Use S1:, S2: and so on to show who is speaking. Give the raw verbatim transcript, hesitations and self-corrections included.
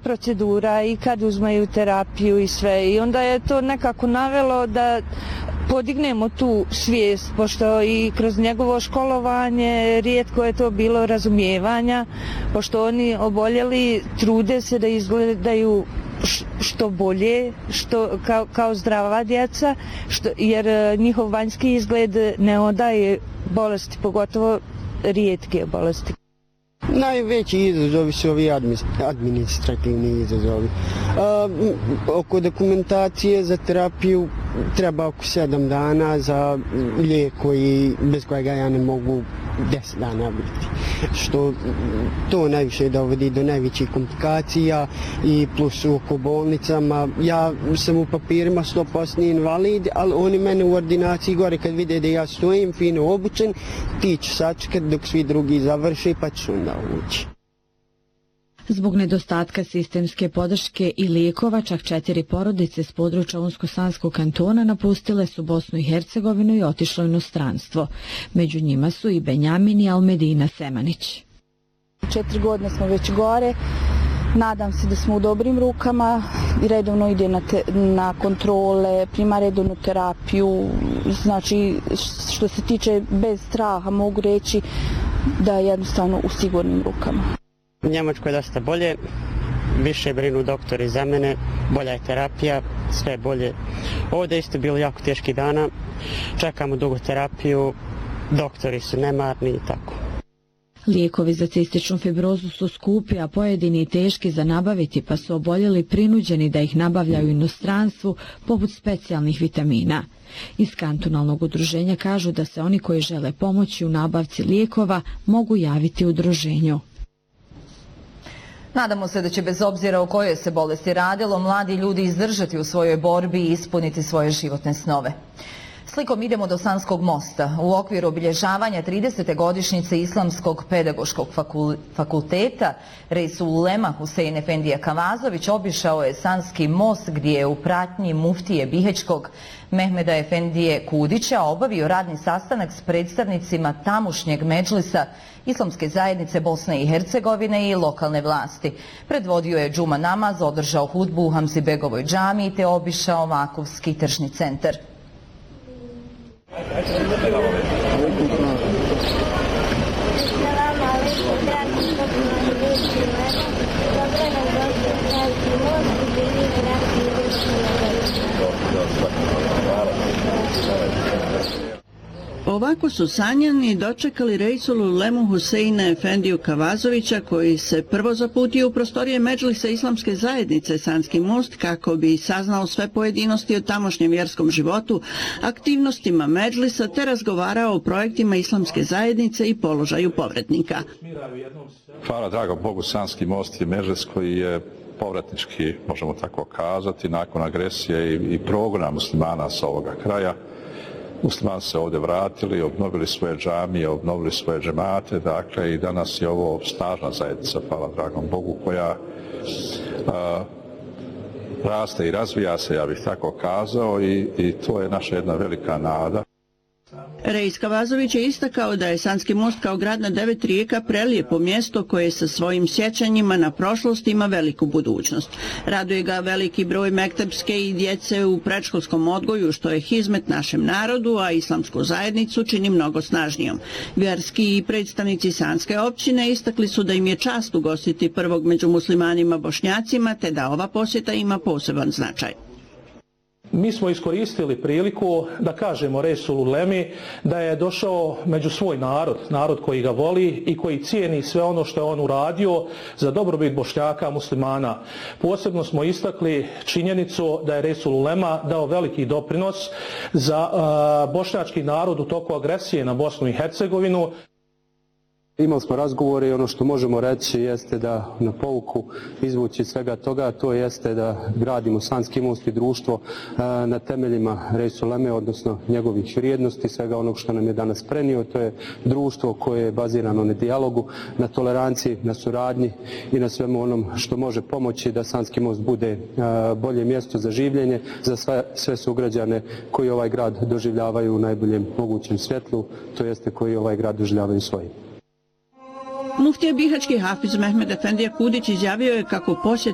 S1: procedura i kad uzmaju terapiju i sve. I onda je to nekako navelo da podignemo tu svijest, pošto i kroz njegovo školovanje rijetko je to bilo razumijevanja, pošto oni oboljeli trude se da izgledaju što bolje, što, kao, kao zdrava djeca, što, jer njihov vanjski izgled ne odaje bolesti, pogotovo rijetke bolesti.
S2: Najveći izazovi su ovi administrativni izazovi. A, oko dokumentacije za terapiju treba oko sedam dana, za lijek koji, bez kojega ja ne mogu deset dana biti. Što to najviše dovodi do najvećih komplikacija i plus oko bolnicama. Ja sam u papirima sto posto invalid, ali oni mene u ordinaciji gore kad vide da ja stojim fino obučen, ti će sačekat dok svi drugi završe pa ću onda ući.
S3: Zbog nedostatka sistemske podrške i lijekova, čak četiri porodice s područja Unsko-Sanskog kantona napustile su Bosnu i Hercegovinu i otišle u inostranstvo. Među njima su i Benjamin i Almedina Semanić.
S4: Četiri godine smo već gore. Nadam se da smo u dobrim rukama i redovno ide na, te, na kontrole, prima redovnu terapiju. Znači, što se tiče bez straha, mogu reći da je jednostavno u sigurnim rukama.
S2: U Njemačkoj je dosta bolje, više brinu doktori za mene, bolja je terapija, sve je bolje. Ovdje isto bilo jako teški dana, čekamo dugo terapiju, doktori su nemarni i tako.
S3: Lijekovi za cističnu fibrozu su skupi, a pojedini i teški za nabaviti, pa su oboljeli prinuđeni da ih nabavljaju u inostranstvu poput specijalnih vitamina. Iz kantonalnog udruženja kažu da se oni koji žele pomoći u nabavci lijekova mogu javiti udruženju.
S5: Nadamo se da će bez obzira o kojoj se bolesti radilo, mladi ljudi izdržati u svojoj borbi i ispuniti svoje životne snove. Slikom idemo do Sanskog mosta. U okviru obilježavanja tridesete godišnjice Islamskog pedagoškog fakulteta Reisul Ulema Husein Efendija Kavazović obišao je Sanski most gdje je u pratnji muftije Bihečkog Mehmeda Efendije Kudića obavio radni sastanak s predstavnicima tamošnjeg medžlisa Islamske zajednice Bosne i Hercegovine i lokalne vlasti. Predvodio je džuma namaz, održao hudbu u Hamzibegovoj džamiji te obišao Vakufski tržni centar.
S6: Ovako su sanjani dočekali Reisul Ulemu Huseina Efendiju Kavazovića, koji se prvo zaputio u prostorije medžlisa Islamske zajednice Sanski most kako bi saznao sve pojedinosti o tamošnjem vjerskom životu, aktivnostima medžlisa te razgovarao o projektima Islamske zajednice i položaju povratnika.
S7: Hvala dragom Bogu, Sanski most je medžlis koji je povratnički, možemo tako kazati, nakon agresije i, i progona muslimana sa ovoga kraja. Muslimani se ovdje vratili, obnovili svoje džamije, obnovili svoje džemate, dakle i danas je ovo snažna zajednica, hvala dragom Bogu, koja a, raste i razvija se, ja bih tako kazao, i, i to je naša jedna velika nada.
S6: Reis Kavazović je istakao da je Sanski most kao grad na devet rijeka prelijepo mjesto koje sa svojim sjećanjima na prošlost ima veliku budućnost. Raduje ga veliki broj mektepske i djece u predškolskom odgoju, što je hizmet našem narodu, a islamsku zajednicu čini mnogo snažnijom. Vjerski i predstavnici Sanske općine istakli su da im je čast ugostiti prvog među muslimanima Bošnjacima, te da ova posjeta ima poseban značaj.
S8: Mi smo iskoristili priliku da kažemo Reisulu Ulemi da je došao među svoj narod, narod koji ga voli i koji cijeni sve ono što je on uradio za dobrobit Bošnjaka, muslimana. Posebno smo istakli činjenicu da je Reisul Ulema dao veliki doprinos za uh, bošnjački narod u toku agresije na Bosnu i Hercegovinu.
S9: Imali smo razgovore i ono što možemo reći jeste da na pouku izvući svega toga, to jeste da gradimo Sanski most i društvo na temeljima Reisul Uleme, odnosno njegovih vrijednosti, svega onog što nam je danas prenio. To je društvo koje je bazirano na dijalogu, na toleranciji, na suradnji i na svemu onom što može pomoći da Sanski most bude bolje mjesto za življenje za sve, sve sugrađane koji ovaj grad doživljavaju u najboljem mogućem svjetlu, to jeste koji ovaj grad doživljavaju svojim.
S6: Muftija Bihački Hafiz Mehmed Efendija Kudić izjavio je kako posjet